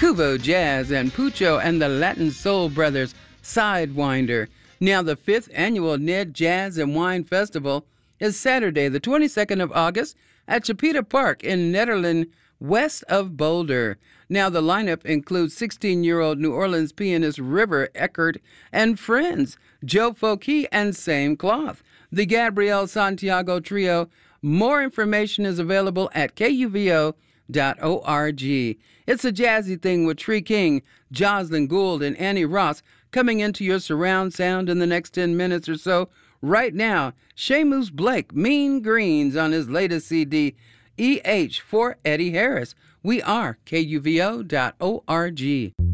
Kuvo Jazz and Pucho and the Latin Soul Brothers Sidewinder. Now, the 5th annual Ned Jazz and Wine Festival is Saturday, the 22nd of August at Chipeta Park in Nederland, west of Boulder. Now, the lineup includes 16-year-old New Orleans pianist River Eckert and friends, Joe Fouquet and Same Cloth, the Gabriel Santiago Trio. More information is available at kuvo.org. It's a jazzy thing with Tree King, Jocelyn Gould, and Annie Ross coming into your surround sound in the next 10 minutes or so. Right now, Seamus Blake, Mean Greens, on his latest CD, EH for Eddie Harris. We are KUVO.org.